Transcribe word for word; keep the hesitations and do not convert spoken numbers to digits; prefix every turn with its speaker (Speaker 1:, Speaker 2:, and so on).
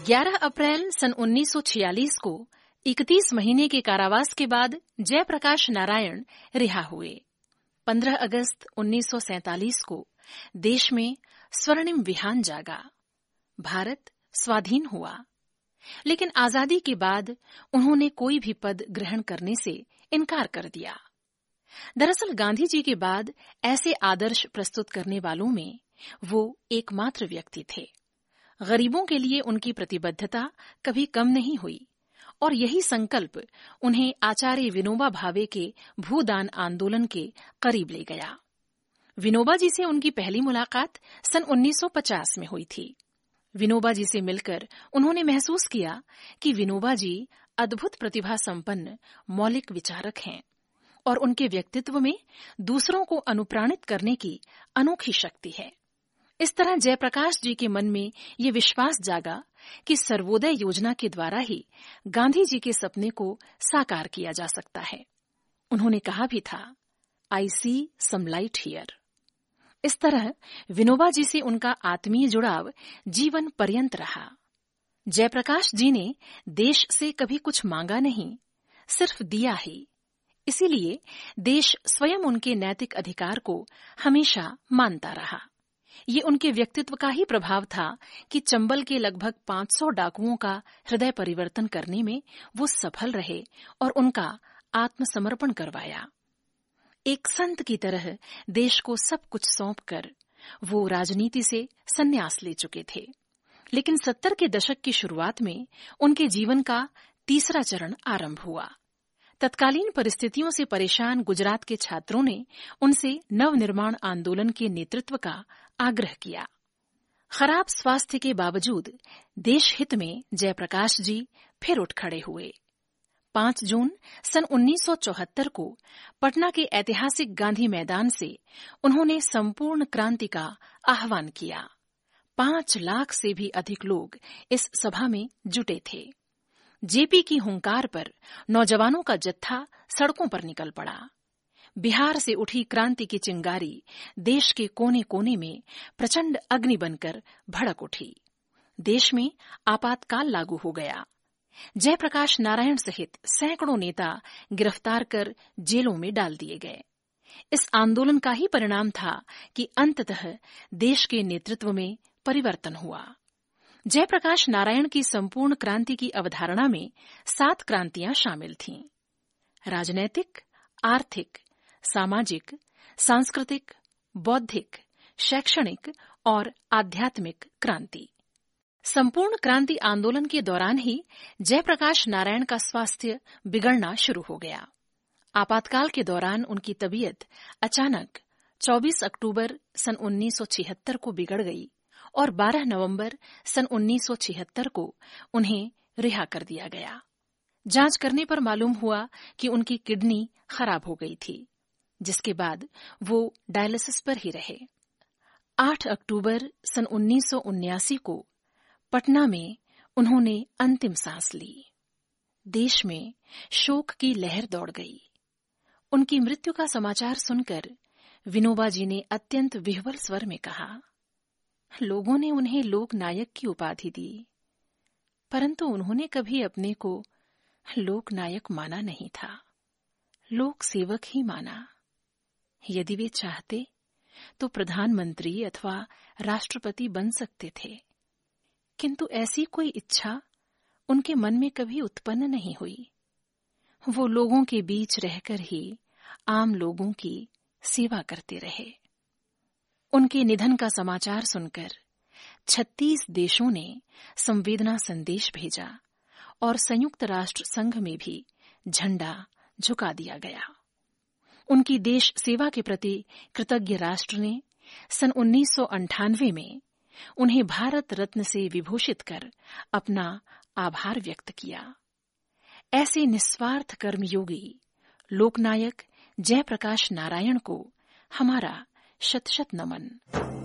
Speaker 1: ग्यारह अप्रैल सन उन्नीस सौ छियालीस को इकतीस महीने के कारावास के बाद जयप्रकाश नारायण रिहा हुए। पंद्रह अगस्त उन्नीस सौ सैंतालीस को देश में स्वर्णिम विहान जागा। भारत स्वाधीन हुआ, लेकिन आजादी के बाद उन्होंने कोई भी पद ग्रहण करने से इनकार कर दिया। दरअसल गांधी जी के बाद ऐसे आदर्श प्रस्तुत करने वालों में वो एकमात्र व्यक्ति थे। गरीबों के लिए उनकी प्रतिबद्धता कभी कम नहीं हुई और यही संकल्प उन्हें आचार्य विनोबा भावे के भूदान आंदोलन के करीब ले गया। विनोबा जी से उनकी पहली मुलाकात सन उन्नीस सौ पचास में हुई थी। विनोबा जी से मिलकर उन्होंने महसूस किया कि विनोबा जी अद्भुत प्रतिभा संपन्न मौलिक विचारक हैं और उनके व्यक्तित्व में दूसरों को अनुप्राणित करने की अनोखी शक्ति है। इस तरह जयप्रकाश जी के मन में ये विश्वास जागा कि सर्वोदय योजना के द्वारा ही गांधी जी के सपने को साकार किया जा सकता है। उन्होंने कहा भी था, आई सी सम लाइट हियर। इस तरह विनोबा जी से उनका आत्मीय जुड़ाव जीवन पर्यंत रहा। जयप्रकाश जी ने देश से कभी कुछ मांगा नहीं, सिर्फ दिया ही। इसीलिए देश स्वयं उनके नैतिक अधिकार को हमेशा मानता रहा। ये उनके व्यक्तित्व का ही प्रभाव था कि चंबल के लगभग पाँच सौ डाकुओं का हृदय परिवर्तन करने में वो सफल रहे और उनका आत्मसमर्पण करवाया। एक संत की तरह देश को सब कुछ सौंपकर वो राजनीति से संन्यास ले चुके थे। लेकिन सत्तर के दशक की शुरुआत में उनके जीवन का तीसरा चरण आरंभ हुआ। तत्कालीन परिस्थितियों से परेशान गुजरात के छात्रों ने उनसे नवनिर्माण आंदोलन के नेतृत्व का आग्रह किया। खराब स्वास्थ्य के बावजूद देश हित में जयप्रकाश जी फिर उठ खड़े हुए। पाँच जून सन उन्नीस सौ चौहत्तर को पटना के ऐतिहासिक गांधी मैदान से उन्होंने संपूर्ण क्रांति का आह्वान किया। पांच लाख से भी अधिक लोग इस सभा में जुटे थे। जेपी की हुंकार पर नौजवानों का जत्था सड़कों पर निकल पड़ा। बिहार से उठी क्रांति की चिंगारी देश के कोने कोने में प्रचंड अग्नि बनकर भड़क उठी। देश में आपातकाल लागू हो गया। जयप्रकाश नारायण सहित सैकड़ों नेता गिरफ्तार कर जेलों में डाल दिए गए। इस आंदोलन का ही परिणाम था कि अंततः देश के नेतृत्व में परिवर्तन हुआ। जयप्रकाश नारायण की संपूर्ण क्रांति की अवधारणा में सात क्रांतियां शामिल थीं: राजनैतिक, आर्थिक, सामाजिक, सांस्कृतिक, बौद्धिक, शैक्षणिक और आध्यात्मिक क्रांति। संपूर्ण क्रांति आंदोलन के दौरान ही जयप्रकाश नारायण का स्वास्थ्य बिगड़ना शुरू हो गया। आपातकाल के दौरान उनकी तबीयत अचानक चौबीस अक्टूबर सन उन्नीस सौ छिहत्तर को बिगड़ गई और बारह नवंबर सन उन्नीस सौ छिहत्तर को उन्हें रिहा कर दिया गया। जांच करने पर मालूम हुआ कि उनकी किडनी खराब हो गई थी, जिसके बाद वो डायलिसिस पर ही रहे। आठ अक्टूबर सन उन्नीस सौ उन्यासी को पटना में उन्होंने अंतिम सांस ली। देश में शोक की लहर दौड़ गई। उनकी मृत्यु का समाचार सुनकर विनोबा जी ने अत्यंत विह्वल स्वर में कहा, लोगों ने उन्हें लोक नायक की उपाधि दी, परंतु उन्होंने कभी अपने को लोक नायक माना नहीं था, लोक सेवक ही माना। यदि वे चाहते तो प्रधानमंत्री अथवा राष्ट्रपति बन सकते थे, किंतु ऐसी कोई इच्छा उनके मन में कभी उत्पन्न नहीं हुई। वो लोगों के बीच रहकर ही आम लोगों की सेवा करते रहे। उनके निधन का समाचार सुनकर छत्तीस देशों ने संवेदना संदेश भेजा और संयुक्त राष्ट्र संघ में भी झंडा झुका दिया गया। उनकी देश सेवा के प्रति कृतज्ञ राष्ट्र ने सन उन्नीस सौ अंठानवे में उन्हें भारत रत्न से विभूषित कर अपना आभार व्यक्त किया। ऐसे निस्वार्थ कर्मयोगी लोकनायक जयप्रकाश नारायण को हमारा शत शत नमन।